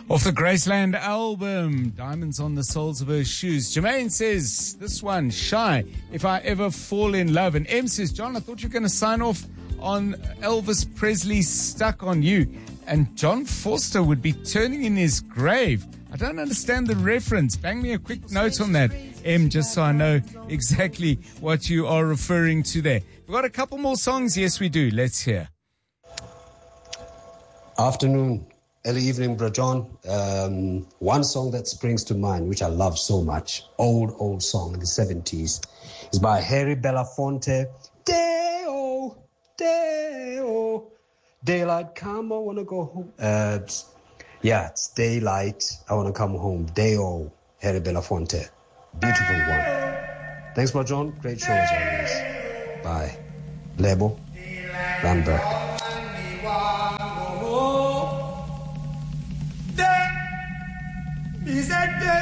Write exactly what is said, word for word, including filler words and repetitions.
Off the Graceland album, Diamonds on the Soles of Her Shoes. Jermaine says, this one, Shy, If I Ever Fall in Love. And M says, John, I thought you were going to sign off on Elvis Presley's Stuck on You. And John Forster would be turning in his grave. I don't understand the reference. Bang me a quick note on that, M, just so I know exactly what you are referring to there. We've got a couple more songs. Yes, we do. Let's hear. Afternoon, early evening, Bro John. Um, one song that springs to mind, which I love so much, old, old song in the seventies, is by Harry Belafonte. Day-o, day-o, daylight come, I want to go home. Uh, it's, yeah, it's daylight, I want to come home. Day-o, Harry Belafonte. Beautiful one. Thanks, Bro John. Great show as always. Bye. Lebo, Lambert. Is that